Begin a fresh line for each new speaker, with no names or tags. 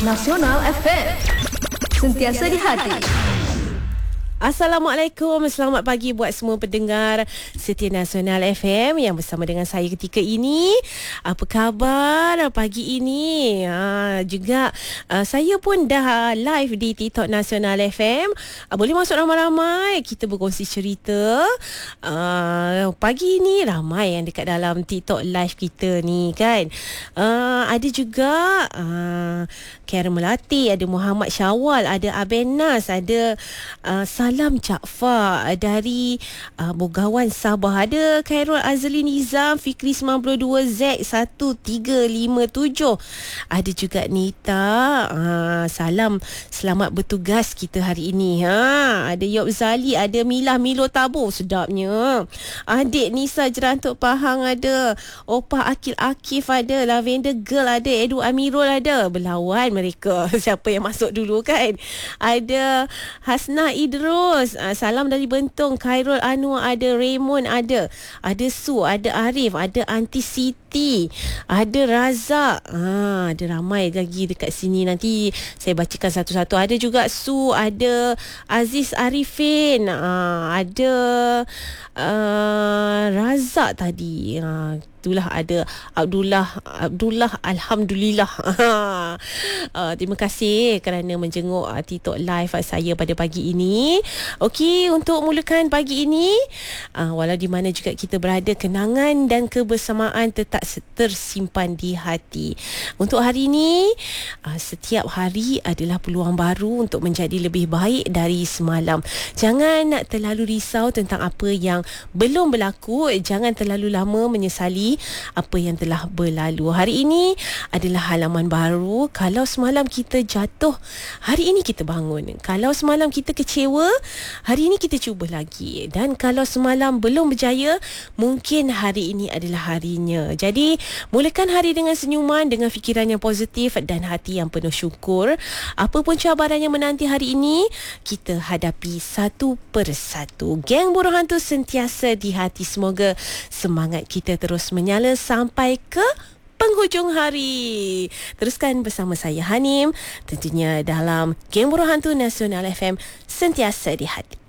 Nasional FM. Sentiasa di hati.
Assalamualaikum, selamat pagi buat semua pendengar setia Nasional FM yang bersama dengan saya ketika ini. Apa khabar pagi ini? Saya pun dah live di TikTok Nasional FM. Boleh masuk ramai-ramai, kita berkongsi cerita. Pagi ini ramai yang dekat dalam TikTok live kita ni kan. Ada juga Karen Melati, ada Muhammad Syawal, ada Abenas, ada Salam Jaafar dari Bogawan Sabah, ada Khairul Azli Nizam, Fikri 92Z1357, ada juga Nita. Salam selamat bertugas kita hari ini. Ada Yop Zali, ada Milo Tabur, sedapnya. Adik Nisa Jerantuk Pahang ada, Opah Akil Akif ada, Lavender Girl ada, Edu Amirul ada. Berlawan mereka siapa yang masuk dulu kan. Ada Hasna Idrus, salam dari Bentong. Khairul Anwar ada, Raymond ada Su, ada Arif, ada Aunty Siti, ada Razak. Ada ramai lagi dekat sini, nanti saya bacakan satu-satu. Ada juga Su, ada Aziz Arifin, ada Razak tadi. Itulah, ada Abdullah Alhamdulillah. Terima kasih kerana menjenguk TikTok live saya pada pagi ini. Okey, untuk mulakan pagi ini, walau di mana juga kita berada, kenangan dan kebersamaan tetap tersimpan di hati. Untuk hari ini, setiap hari adalah peluang baru untuk menjadi lebih baik dari semalam. Jangan nak terlalu risau tentang apa yang belum berlaku. Jangan terlalu lama menyesali apa yang telah berlalu. Hari ini adalah halaman baru. Kalau semalam kita jatuh, hari ini kita bangun. Kalau semalam kita kecewa, hari ini kita cuba lagi. Dan kalau semalam belum berjaya, mungkin hari ini adalah harinya. Jadi, mulakan hari dengan senyuman, dengan fikiran yang positif dan hati yang penuh syukur. Apapun cabaran yang menanti hari ini, kita hadapi satu persatu. Geng Buruh Hantu sentiasa di hati. Semoga semangat kita terus menyala sampai ke penghujung hari. Teruskan bersama saya Hanim, tentunya dalam Geng Buruh Hantu Nasional FM, sentiasa di hati.